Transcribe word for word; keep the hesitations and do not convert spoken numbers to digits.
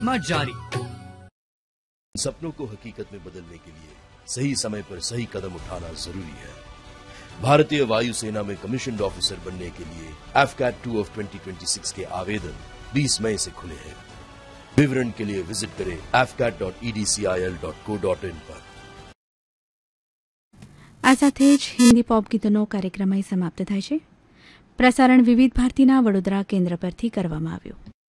जारी। सपनों को हकीकत में बदलने के लिए सही समय पर सही कदम उठाना जरूरी है। भारतीय वायुसेना में कमीशन्ड ऑफिसर बनने के लिए F cat two of twenty twenty six के आवेदन बीस मई से खुले हैं। विवरण के लिए विजिट करें F cat dot E D C I L dot co dot in पर। આ સાથે જ હિન્દી પોપ ગીતોનો કાર્યક્રમ અહીં સમાપ્ત થાય છે. પ્રસારણ વિવિધ ભારતીના વડોદરા કેન્દ્ર પરથી કરવામાં આવ્યું.